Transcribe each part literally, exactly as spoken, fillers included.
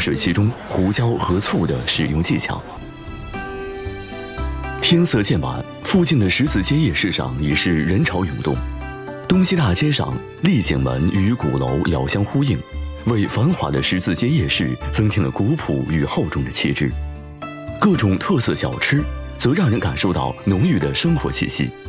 水其中胡椒和醋的使用技巧。天色渐晚，附近的十字街夜市上已是人潮涌动。东西大街上，丽景门与鼓楼遥相呼应，为繁华的十字街夜市增添了古朴与厚重的气质。各种特色小吃则让人感受到浓郁的生活气息。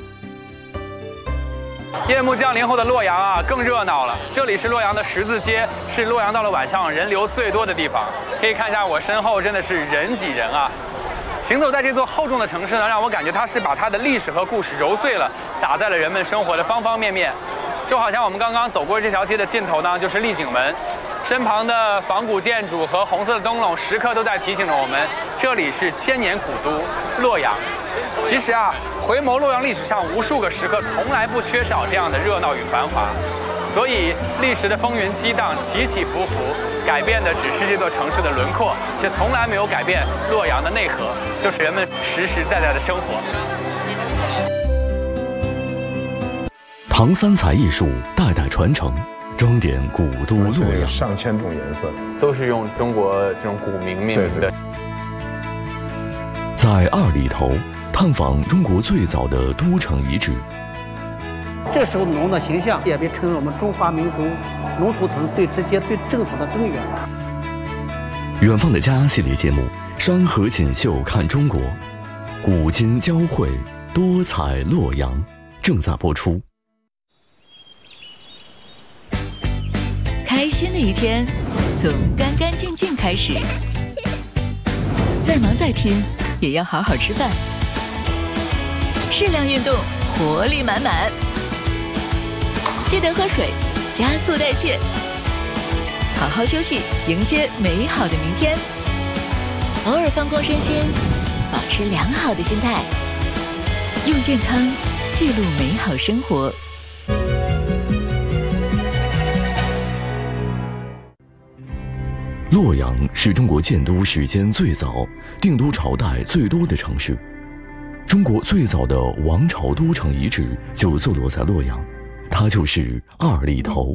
夜幕降临后的洛阳啊，更热闹了。这里是洛阳的十字街，是洛阳到了晚上人流最多的地方。可以看一下我身后，真的是人挤人啊！行走在这座厚重的城市呢，让我感觉它是把它的历史和故事揉碎了，撒在了人们生活的方方面面。就好像我们刚刚走过这条街的尽头呢，就是丽景门，身旁的仿古建筑和红色的灯笼，时刻都在提醒着我们，这里是千年古都洛阳。其实啊，回眸洛阳历史上无数个时刻，从来不缺少这样的热闹与繁华。所以历史的风云激荡，起起伏伏，改变的只是这座城市的轮廓，却从来没有改变洛阳的内核，就是人们实实在在的生活。 唐三彩艺术代代传承，装点古都洛阳。 上千种颜色， 都是用中国这种古名命名的。 在二里头探访中国最早的都城遗址。 这时候龙的形象也被称为我们中华民族龙图腾最直接、最正统的根源。 远方的家系列节目《山河锦绣看中国》，古今交汇，多彩洛阳正在播出。 开心的一天从干干净净开始，再忙再拼也要好好吃饭，适量运动，活力满满。记得喝水，加速代谢，好好休息，迎接美好的明天。偶尔放空身心，保持良好的心态，用健康记录美好生活。 洛阳是中国建都时间最早、定都朝代最多的城市。中国最早的王朝都城遗址就坐落在洛阳，它就是二里头。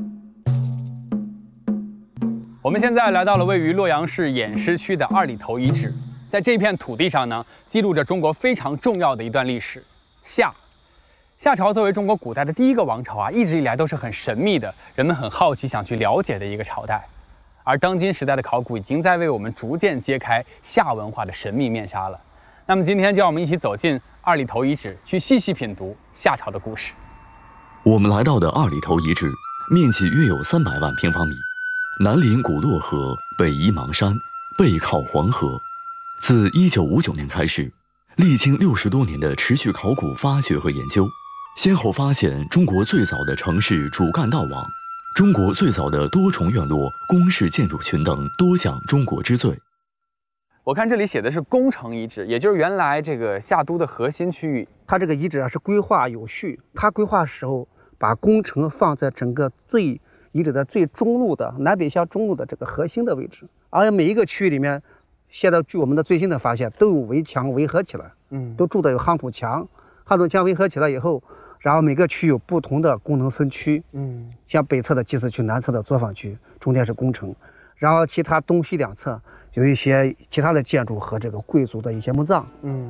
我们现在来到了位于洛阳市偃师区的二里头遗址，在这片土地上呢，记录着中国非常重要的一段历史——夏。夏朝作为中国古代的第一个王朝啊，一直以来都是很神秘的，人们很好奇想去了解的一个朝代。而当今时代的考古已经在为我们逐渐揭开夏文化的神秘面纱了。那么今天就让我们一起走进二里头遗址，去细细品读夏朝的故事。 我们来到的二里头遗址，面积约有三百万平方米，南临古洛河，北依邙山，背靠黄河。自一九五九年开始，历经六十多年的持续考古发掘和研究，先后发现中国最早的城市主干道网，中国最早的多重院落、宫室建筑群等多项中国之最。 我看这里写的是宫城遗址，也就是原来这个夏都的核心区域。 它这个遗址啊是规划有序，它规划时候把宫城放在整个最遗址的最中路的南北向中路的这个核心的位置，而每一个区域里面，现在据我们的最新的发现，都有围墙围合起来，嗯，都筑的有夯土墙，夯土墙围合起来以后，然后每个区有不同的功能分区，嗯，像北侧的祭祀区，南侧的作坊区，中间是宫城，然后其他东西两侧有一些其他的建筑和这个贵族的一些墓葬，嗯，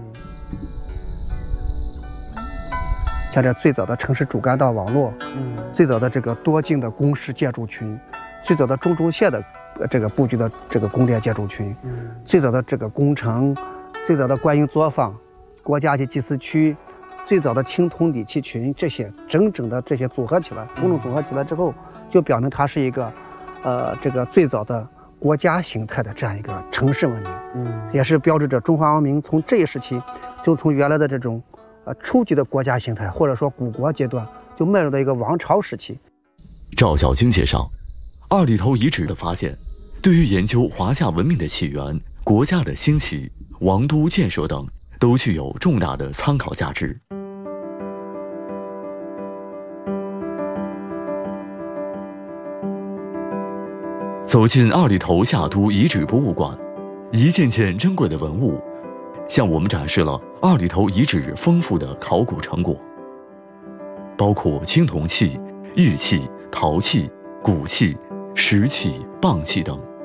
像这最早的城市主干道网络，嗯，最早的这个多境的宫室建筑群，最早的中轴线的这个布局的这个宫殿建筑群，嗯，最早的这个宫城，最早的观音作坊、国家级祭祀区，最早的青铜礼器群，这些整整的这些组合起来，种种组合起来之后，就表明它是一个，呃，这个最早的国家形态的这样一个城市文明，嗯，也是标志着中华文明从这一时期就从原来的这种呃初级的国家形态或者说古国阶段，就迈入到一个王朝时期。 赵小军介绍，二里头遗址的发现，对于研究华夏文明的起源、国家的兴起、王都建设等，都具有重大的参考价值。走进二里头夏都遗址博物馆，一件件珍贵的文物向我们展示了二里头遗址丰富的考古成果，包括青铜器、玉器、陶器、骨器、石器、蚌器等，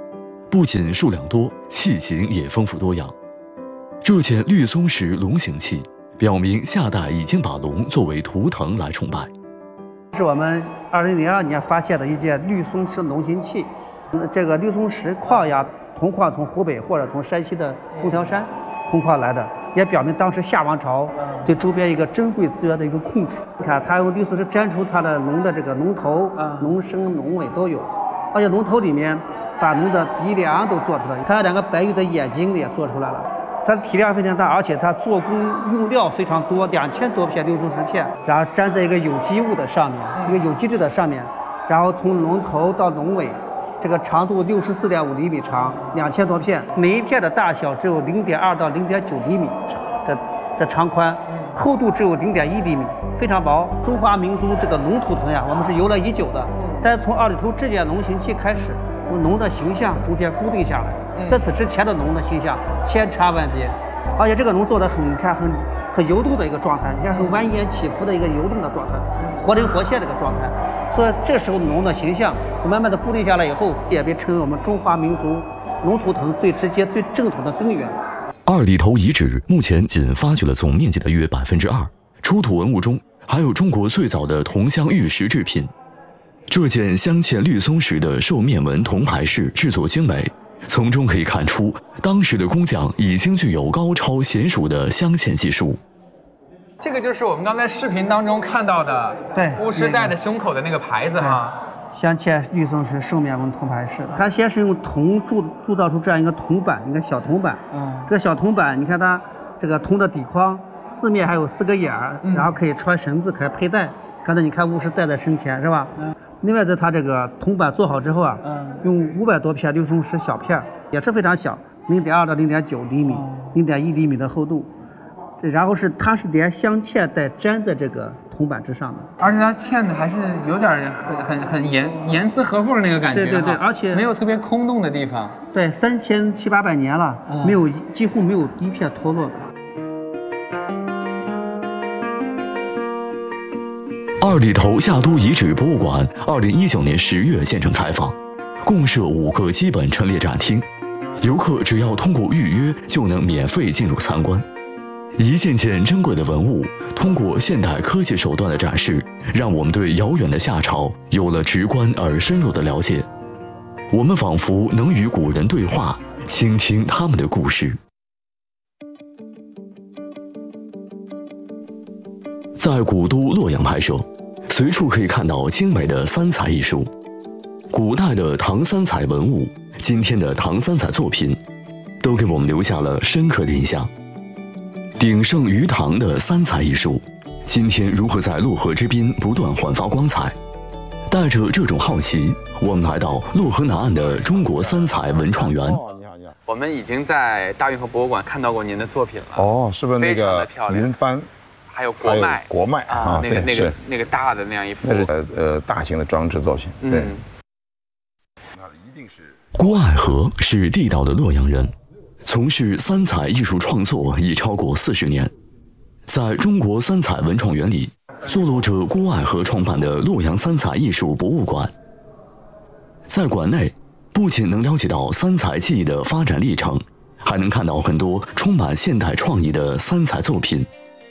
不仅数量多，器型也丰富多样。这件绿松石龙形器，表明夏代已经把龙作为图腾来崇拜。 是我们二零零二年发现的一件绿松石龙形器。这个绿松石矿呀，铜矿从湖北或者从山西的中条山铜矿来的，也表明当时夏王朝对周边一个珍贵资源的一个控制。你看，它用绿松石粘出它的龙的这个龙头、龙身、龙尾都有，而且龙头里面把龙的鼻梁都做出来，还有两个白玉的眼睛也做出来了。它的体量非常大，而且它做工用料非常多，两千多片绿松石片，然后粘在一个有机物的上面，一个有机质的上面，然后从龙头到龙尾。这个长度六十四点五厘米长，两千多片，每一片的大小只有零点二到零点九厘米，这这长宽，厚度只有零点一厘米，非常薄。中华民族这个龙图腾呀，我们是由来已久的，但是从二里头这件龙形器开始，龙的形象逐渐固定下来。在此之前的龙的形象千差万别，而且这个龙做的很，你看很很游动的一个状态，你看很蜿蜒起伏的一个游动的状态，活灵活现的一个状态。所以这时候龙的形象慢慢的固定下来以后，也被称为我们中华民族龙图腾最直接、最正统的根源。 二里头遗址目前仅发掘了总面积的约百分之二，出土文物中还有中国最早的铜镶玉石制品。这件镶嵌绿松石的兽面纹铜牌饰制作精美，从中可以看出当时的工匠已经具有高超娴熟的镶嵌技术。 这个就是我们刚才视频当中看到的， 对， 巫师戴的胸口的那个牌子哈。 镶嵌绿松石兽面纹铜牌饰，它先是用铜铸铸造出这样一个铜板，一个小铜板。嗯，这个小铜板，你看它这个铜的底框四面还有四个眼儿，嗯、然后可以穿绳子，可以佩戴。刚才你看巫师戴在身前是吧？嗯。另外，在它这个铜板做好之后啊，嗯，用五百多片绿松石小片，也是非常小，零点二到零点九厘米，零点一厘米的厚度。然后是它是连镶嵌带粘在这个铜板之上的， 而且它嵌的还是有点很很很严严丝合缝那个感觉， 对对对，而且没有特别空洞的地方。 对，三千七八百年了，嗯、没有几乎没有一片脱落。 二里头夏都遗址博物馆二零一九年十月建成开放，共设五个基本陈列展厅，游客只要通过预约就能免费进入参观。一件件珍贵的文物，通过现代科技手段的展示，让我们对遥远的夏朝有了直观而深入的了解。我们仿佛能与古人对话，倾听他们的故事。在古都洛阳拍摄，随处可以看到精美的三彩艺术。古代的唐三彩文物，今天的唐三彩作品，都给我们留下了深刻的印象。鼎盛于唐的三彩艺术，今天如何在洛河之滨不断焕发光彩？带着这种好奇，我们来到洛河南岸的中国三彩文创园。 哦，你好，你好。我们已经在大运河博物馆看到过您的作品了。 哦，是不是那个云帆？ 还有国脉， 国脉啊，那个那个那个大的那样一幅， 那是呃呃大型的装置作品。对。 那一定是。郭爱和是地道的洛阳人。从事三彩艺术创作已超过四十年，在中国三彩文创园里，坐落着郭爱和创办的洛阳三彩艺术博物馆。在馆内，不仅能了解到三彩技艺的发展历程，还能看到很多充满现代创意的三彩作品。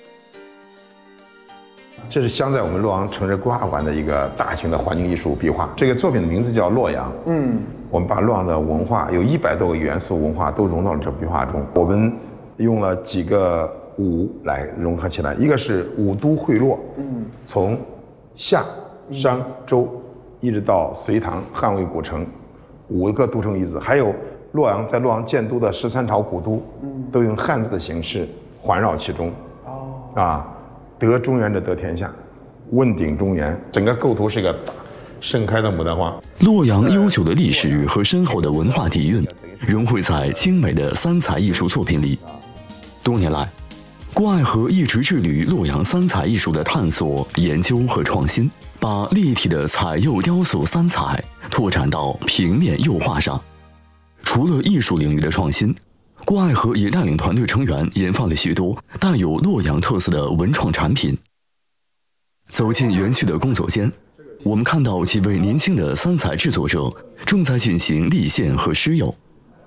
这是镶在我们洛阳城市规划馆的一个大型的环境艺术壁画，这个作品的名字叫洛阳。嗯。我们把洛阳的文化有一百多个元素文化都融到了这壁画中。我们用了几个五来融合起来，一个是五都会洛，嗯，从夏、商、周一直到隋唐汉魏古城，五个都城遗址，还有洛阳在洛阳建都的十三朝古都，嗯，都用汉字的形式环绕其中。哦，啊，得中原者得天下，问鼎中原，整个构图是一个大盛开的牡丹花。 洛阳悠久的历史和深厚的文化底蕴融汇在精美的三彩艺术作品里。多年来，郭爱和一直致力于洛阳三彩艺术的探索、研究和创新，把立体的彩釉雕塑三彩拓展到平面釉画上。除了艺术领域的创新，郭爱和也带领团队成员研发了许多带有洛阳特色的文创产品。走进园区的工作间，我们看到几位年轻的三彩制作者正在进行立线和施釉。